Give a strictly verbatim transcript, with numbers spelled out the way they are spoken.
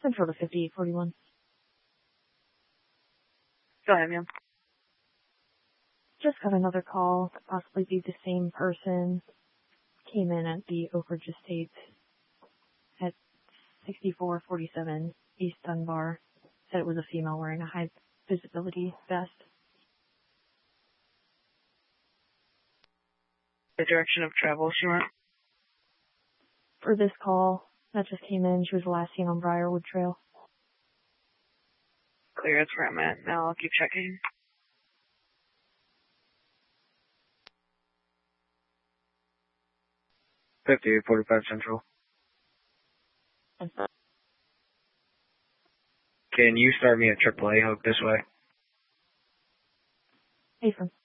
Central to fifty-eight forty-one. Go ahead, ma'am. Just got another call, could possibly be the same person. Came in at the Oak Ridge Estate at sixty-four forty-seven East Dunbar. Said it was a female wearing a high visibility vest. The direction of travel she went? For this call that just came in, she was last seen on Briarwood Trail. Clear, that's where I'm at. Now I'll keep checking. fifty-eight forty-five Central. Can you start me at triple A Hope this way? Hey, from